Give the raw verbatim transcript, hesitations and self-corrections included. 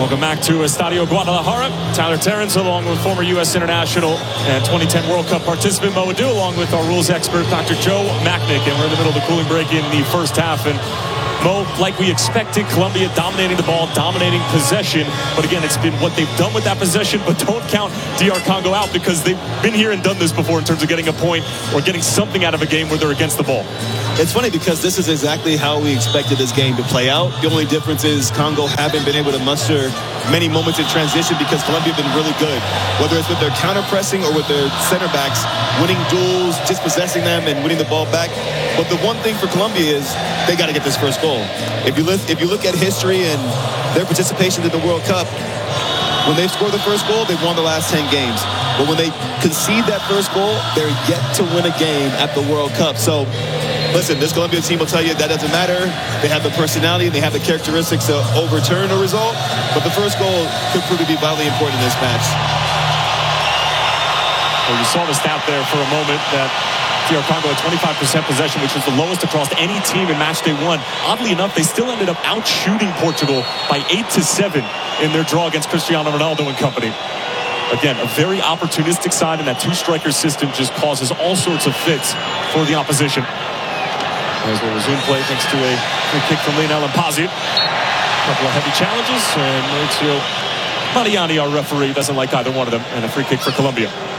Welcome back to Estadio Guadalajara. Tyler Terrence, along with former U S international and twenty ten World Cup participant Mo Adu, along with our rules expert, Doctor Joe Machnik. And we're in the middle of the cooling break in the first half. And Mo, like we expected, Colombia dominating the ball, dominating possession. But again, it's been what they've done with that possession. But don't count D R Congo out, because they've been here and done this before in terms of getting a point or getting something out of a game where they're against the ball. It's funny because this is exactly how we expected this game to play out. The only difference is Congo haven't been able to muster many moments in transition because Colombia have been really good, whether it's with their counter pressing or with their center backs, winning duels, dispossessing them and winning the ball back. But the one thing for Colombia is they got to get this first goal. If you, look, if you look at history and their participation in the World Cup, when they've scored the first goal, they've won the last ten games. But when they concede that first goal, they're yet to win a game at the World Cup. So, listen, this Colombia team will tell you that doesn't matter. They have the personality, they have the characteristics to overturn a result. But the first goal could prove to be vitally important in this match. Well, you saw the stat there for a moment that D R Congo had twenty-five percent possession, which was the lowest across any team in match day one. Oddly enough, they still ended up out-shooting Portugal by eight to seven in their draw against Cristiano Ronaldo and company. Again, a very opportunistic side, and that two-striker system just causes all sorts of fits for the opposition. As we'll resume play thanks to a free kick from Lionel Mpasi. A couple of heavy challenges, and Mauricio Mariani, our referee, doesn't like either one of them, and a free kick for Colombia.